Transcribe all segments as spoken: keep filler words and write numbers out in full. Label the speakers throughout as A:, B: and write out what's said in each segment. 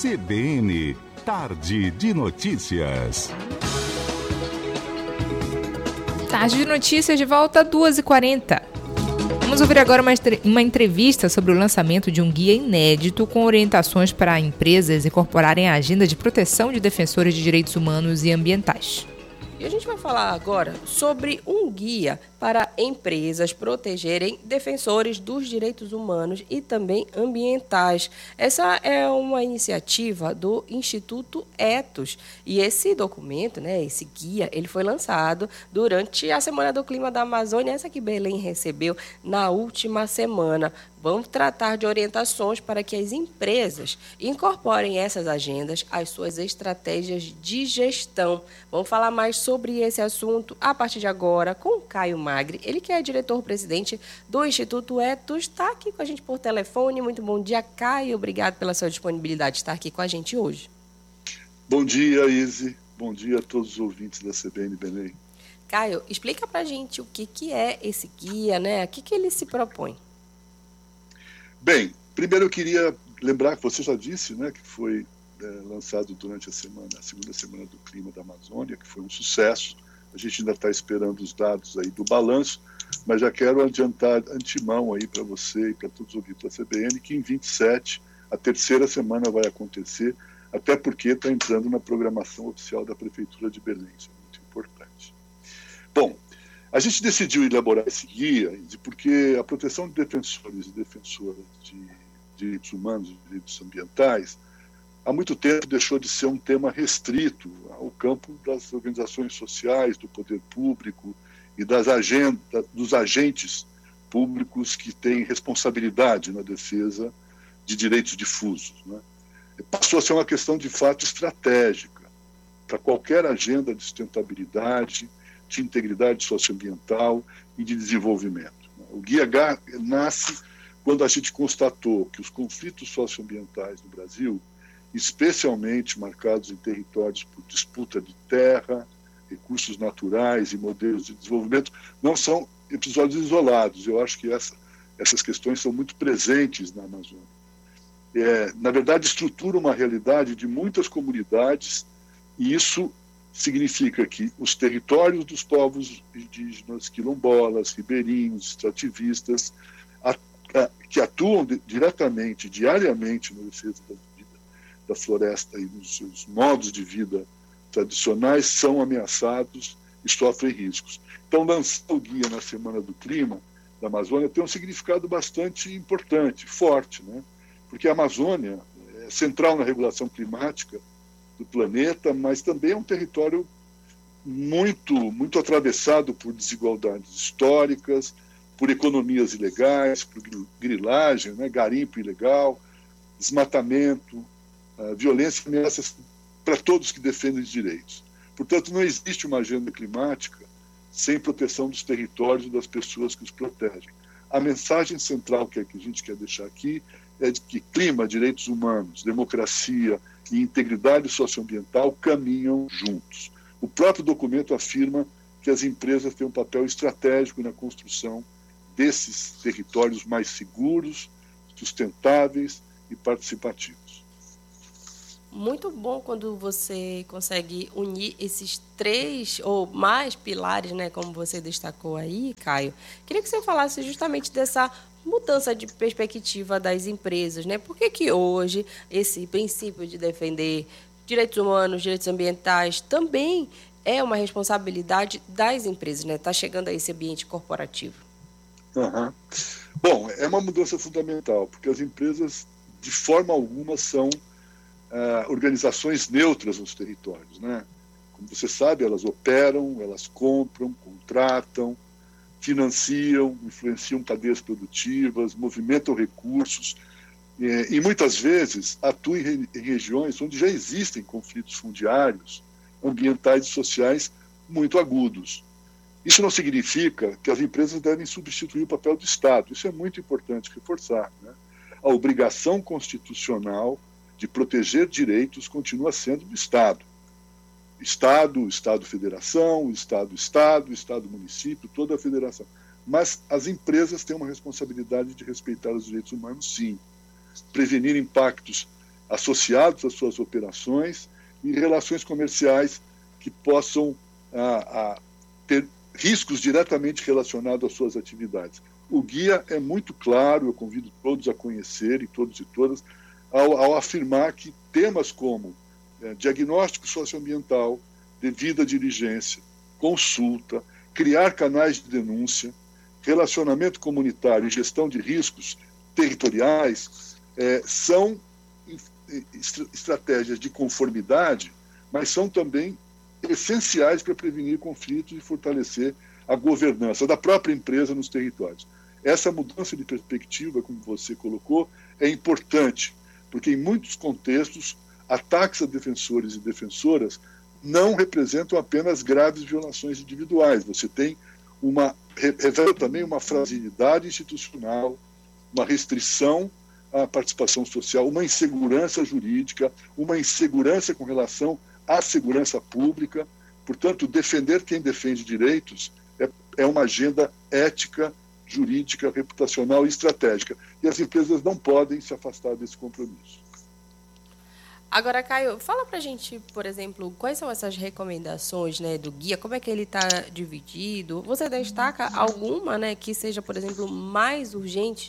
A: C B N, Tarde de Notícias.
B: Tarde de Notícias de volta às duas e quarenta. Vamos ouvir agora uma, uma entrevista sobre o lançamento de um guia inédito com orientações para empresas incorporarem a agenda de proteção de defensores de direitos humanos e ambientais.
C: E a gente vai falar agora sobre um guia para empresas protegerem defensores dos direitos humanos e também ambientais. Essa é uma iniciativa do Instituto Ethos. E esse documento, né, esse guia, ele foi lançado durante a Semana do Clima da Amazônia, essa que Belém recebeu na última semana. Vamos tratar de orientações para que as empresas incorporem essas agendas às suas estratégias de gestão. Vamos falar mais sobre esse assunto a partir de agora com Caio Magri. Ele que é diretor-presidente do Instituto Ethos, está aqui com a gente por telefone. Muito bom dia, Caio. Obrigado pela sua disponibilidade de estar aqui com a gente hoje.
D: Bom dia, Izzy. Bom dia a todos os ouvintes da C B N Belém.
C: Caio, explica para a gente o que, que é esse guia, né? O que, que ele se propõe?
D: Bem, primeiro eu queria lembrar que você já disse, né, que foi é, lançado durante a semana, a segunda semana do Clima da Amazônia, que foi um sucesso. A gente ainda está esperando os dados aí do balanço, mas já quero adiantar antemão aí para você e para todos os ouvintes da C B N que em vinte e sete a terceira semana vai acontecer, até porque está entrando na programação oficial da Prefeitura de Belém. Isso é muito importante. Bom, a gente decidiu elaborar esse guia porque a proteção de defensores e defensoras de direitos humanos e direitos ambientais há muito tempo deixou de ser um tema restrito ao campo das organizações sociais, do poder público e das agendas, dos agentes públicos que têm responsabilidade na defesa de direitos difusos, né? Passou a ser uma questão de fato estratégica para qualquer agenda de sustentabilidade, de integridade socioambiental e de desenvolvimento. O Guia H nasce quando a gente constatou que os conflitos socioambientais no Brasil, especialmente marcados em territórios por disputa de terra, recursos naturais e modelos de desenvolvimento, não são episódios isolados. Eu acho que essa, essas questões são muito presentes na Amazônia. É, na verdade, estrutura uma realidade de muitas comunidades, e isso significa que os territórios dos povos indígenas, quilombolas, ribeirinhos, extrativistas, a, a, que atuam de, diretamente, diariamente no defesa da vida, da floresta e nos seus modos de vida tradicionais, são ameaçados e sofrem riscos. Então, lançar o guia na Semana do Clima da Amazônia tem um significado bastante importante, forte, né? Porque a Amazônia é central na regulação climática do planeta, mas também é um território muito, muito atravessado por desigualdades históricas, por economias ilegais, por grilagem, né, garimpo ilegal, desmatamento, uh, violência e ameaças para todos que defendem os direitos. Portanto, não existe uma agenda climática sem proteção dos territórios e das pessoas que os protegem. A mensagem central que a gente quer deixar aqui é de que clima, direitos humanos, democracia e integridade socioambiental caminham juntos. O próprio documento afirma que as empresas têm um papel estratégico na construção desses territórios mais seguros, sustentáveis e participativos.
C: Muito bom quando você consegue unir esses três ou mais pilares, né, como você destacou aí, Caio. Queria que você falasse justamente dessa mudança de perspectiva das empresas, né? Por que que hoje esse princípio de defender direitos humanos, direitos ambientais, também é uma responsabilidade das empresas, né? Está chegando a esse ambiente corporativo.
D: Uhum. Bom, é uma mudança fundamental, porque as empresas, de forma alguma, são uh, organizações neutras nos territórios, né? Como você sabe, elas operam, elas compram, contratam, financiam, influenciam cadeias produtivas, movimentam recursos e, e muitas vezes atuam em, em regiões onde já existem conflitos fundiários, ambientais e sociais muito agudos. Isso não significa que as empresas devem substituir o papel do Estado. Isso é muito importante reforçar, né? A obrigação constitucional de proteger direitos continua sendo do Estado. Estado, Estado-Federação, Estado-Estado, Estado-Município, toda a federação. Mas as empresas têm uma responsabilidade de respeitar os direitos humanos, sim. Prevenir impactos associados às suas operações e relações comerciais que possam a, a, ter riscos diretamente relacionados às suas atividades. O guia é muito claro, eu convido todos a conhecerem, todos e todas, ao, ao afirmar que temas como é, diagnóstico socioambiental, devida diligência, consulta, criar canais de denúncia, relacionamento comunitário e gestão de riscos territoriais é, são estratégias de conformidade, mas são também essenciais para prevenir conflitos e fortalecer a governança da própria empresa nos territórios. Essa mudança de perspectiva, como você colocou, é importante, porque em muitos contextos, ataques a defensores e defensoras não representam apenas graves violações individuais. Você tem uma, revela também uma fragilidade institucional, uma restrição à participação social, uma insegurança jurídica, uma insegurança com relação à segurança pública. Portanto, defender quem defende direitos é, é uma agenda ética, jurídica, reputacional e estratégica. E as empresas não podem se afastar desse compromisso.
C: Agora, Caio, fala pra gente, por exemplo, quais são essas recomendações, né, do guia, como é que ele está dividido? Você destaca alguma, né, que seja, por exemplo, mais urgente?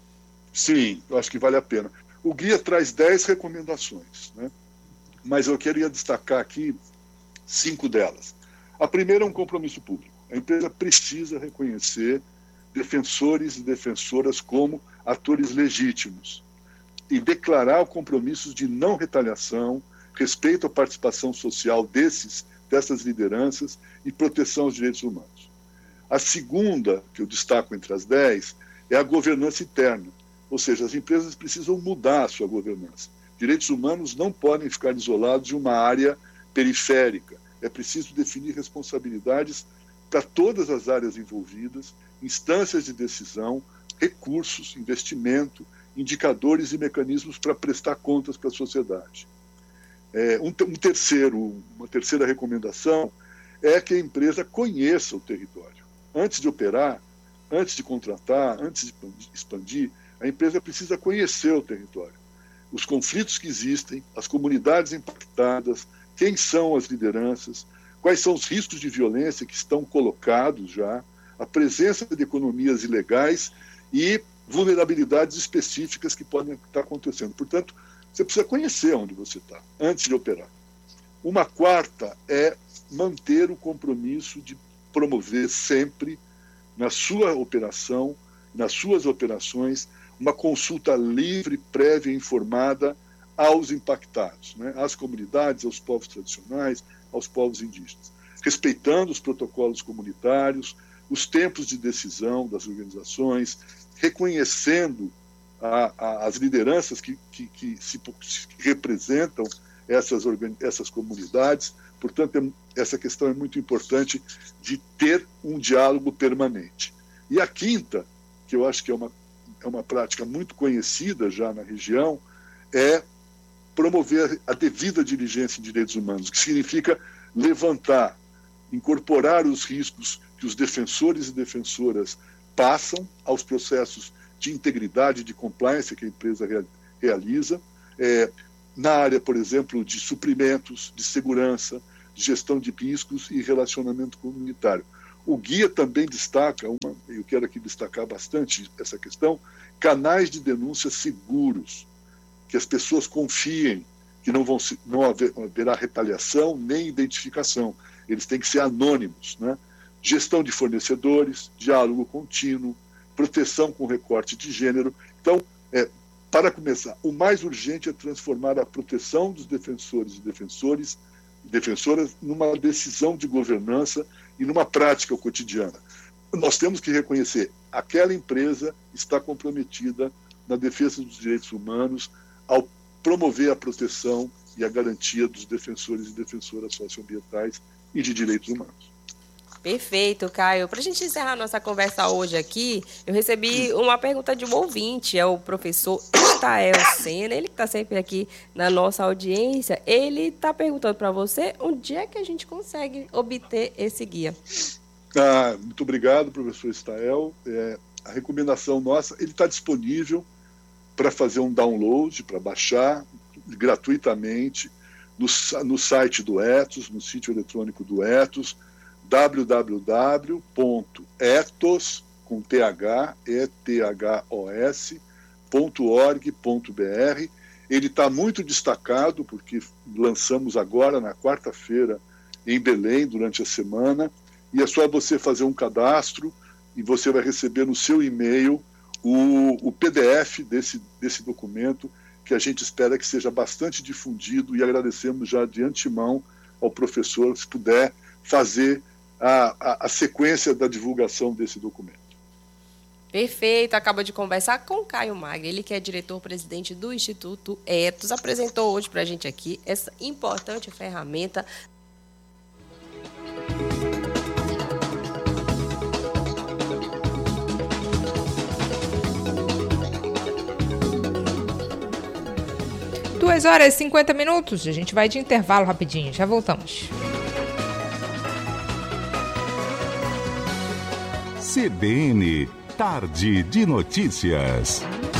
D: Sim, eu acho que vale a pena. O guia traz dez recomendações, né, mas eu queria destacar aqui cinco delas. A primeira é um compromisso público. A empresa precisa reconhecer defensores e defensoras como atores legítimos e declarar compromissos de não retaliação, respeito à participação social desses, dessas lideranças e proteção aos direitos humanos. A segunda, que eu destaco entre as dez, é a governança interna, ou seja, as empresas precisam mudar a sua governança. Direitos humanos não podem ficar isolados de uma área periférica. É preciso definir responsabilidades para todas as áreas envolvidas, instâncias de decisão, recursos, investimento, indicadores e mecanismos para prestar contas para a sociedade. É, um, um terceiro, uma terceira recomendação é que a empresa conheça o território. Antes de operar, antes de contratar, antes de expandir, a empresa precisa conhecer o território. Os conflitos que existem, as comunidades impactadas, quem são as lideranças, quais são os riscos de violência que estão colocados já, a presença de economias ilegais e vulnerabilidades específicas que podem estar acontecendo. Portanto, você precisa conhecer onde você está, antes de operar. Uma quarta é manter o compromisso de promover sempre, na sua operação, nas suas operações, uma consulta livre, prévia e informada aos impactados, né? Às comunidades, aos povos tradicionais, aos povos indígenas, respeitando os protocolos comunitários, os tempos de decisão das organizações, reconhecendo a, a, as lideranças que, que, que, se, que representam essas, essas comunidades. Portanto, é, essa questão é muito importante de ter um diálogo permanente. E a quinta, que eu acho que é uma, é uma prática muito conhecida já na região, é promover a devida diligência em direitos humanos, que significa levantar, incorporar os riscos que os defensores e defensoras passam aos processos de integridade e de compliance que a empresa realiza, é, na área, por exemplo, de suprimentos, de segurança, de gestão de riscos e relacionamento comunitário. O guia também destaca, uma, eu quero aqui destacar bastante essa questão, canais de denúncia seguros, que as pessoas confiem que não, vão, não haver, haverá retaliação nem identificação. Eles têm que ser anônimos, né? Gestão de fornecedores, diálogo contínuo, proteção com recorte de gênero. Então, é, para começar, o mais urgente é transformar a proteção dos defensores e defensores, defensoras numa decisão de governança e numa prática cotidiana. Nós temos que reconhecer aquela empresa está comprometida na defesa dos direitos humanos ao promover a proteção e a garantia dos defensores e defensoras socioambientais e de direitos humanos.
C: Perfeito, Caio. Para a gente encerrar nossa conversa hoje aqui, eu recebi uma pergunta de um ouvinte, é o professor Estael Sena, ele que está sempre aqui na nossa audiência. Ele está perguntando para você onde é que a gente consegue obter esse guia.
D: Ah, muito obrigado, professor Estael. É, a recomendação nossa, ele está disponível para fazer um download, para baixar, gratuitamente no, no site do Ethos, no sítio eletrônico do Ethos, w w w ponto ethos com th, e t h o s, ponto org ponto b r. Ele está muito destacado porque lançamos agora na quarta-feira em Belém durante a semana, e é só você fazer um cadastro e você vai receber no seu e-mail o, o P D F desse, desse documento, que a gente espera que seja bastante difundido, e agradecemos já de antemão ao professor se puder fazer a, a, a sequência da divulgação desse documento.
C: Perfeito, acaba de conversar com Caio Magri, ele que é diretor-presidente do Instituto Ethos, apresentou hoje para a gente aqui essa importante ferramenta.
B: duas horas e cinquenta minutos, a gente vai de intervalo rapidinho, já voltamos.
A: C B N, Tarde de Notícias.